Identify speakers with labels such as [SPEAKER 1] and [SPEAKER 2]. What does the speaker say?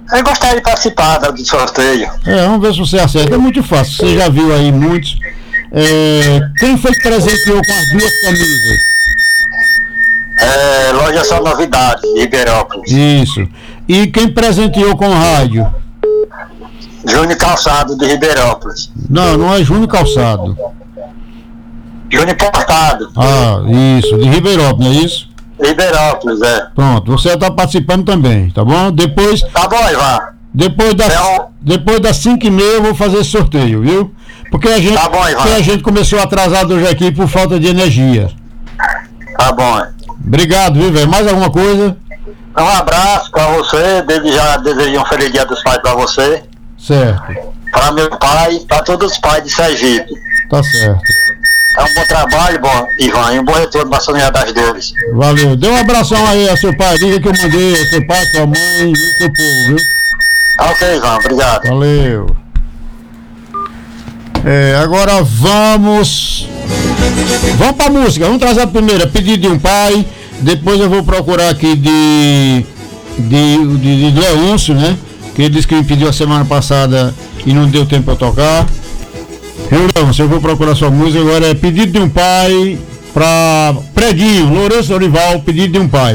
[SPEAKER 1] Eu gostaria de participar do sorteio.
[SPEAKER 2] Vamos ver se você acerta. É muito fácil, você já viu aí muitos. Quem foi que presenteou com as duas camisas?
[SPEAKER 1] Loja Só Novidades, Ribeirópolis.
[SPEAKER 2] Isso. E quem presenteou com o rádio?
[SPEAKER 1] Júnior Calçado, de Ribeirópolis.
[SPEAKER 2] Não é Júnior Calçado.
[SPEAKER 1] Júnior Portado.
[SPEAKER 2] Ah, isso, de Ribeirópolis, não é isso?
[SPEAKER 1] Ribeirópolis,
[SPEAKER 2] Pronto, você está participando também, tá bom? Depois.
[SPEAKER 1] Tá bom, Ivan.
[SPEAKER 2] Depois das 5h30 eu vou fazer esse sorteio, viu? Porque a gente,
[SPEAKER 1] tá bom, Ivan.
[SPEAKER 2] porque a gente começou atrasado hoje aqui por falta de energia.
[SPEAKER 1] Tá bom.
[SPEAKER 2] Obrigado, viu, velho? Mais alguma coisa?
[SPEAKER 1] Um abraço pra você, desde já desejo um feliz dia dos pais pra você.
[SPEAKER 2] Certo.
[SPEAKER 1] Pra meu pai, pra todos os pais de Sergipe.
[SPEAKER 2] Tá certo.
[SPEAKER 1] É um bom trabalho, bom, Ivan, e um bom retorno pra São João das Dores.
[SPEAKER 2] Valeu. Dê um abração aí a seu pai. Diga que eu mandei a seu pai, sua mãe e seu povo, viu?
[SPEAKER 1] Ok, Ivan, obrigado.
[SPEAKER 2] Valeu. Agora vamos pra música. Vamos trazer a primeira, Pedido de um Pai. Depois eu vou procurar aqui de Leôncio, né? Que ele disse que me pediu a semana passada e não deu tempo para tocar. Leôncio, eu vou procurar sua música. Agora é Pedido de um Pai para Preguinho, Lourenço Dorival, Pedido de um Pai.